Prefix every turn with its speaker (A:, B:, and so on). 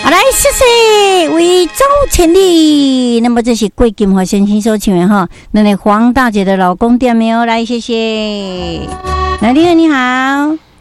A: 好，来谢谢为周千里。那么这是桂金华先生所唱的哈，那黄大姐的老公店没有来，谢谢。来，你好，你好。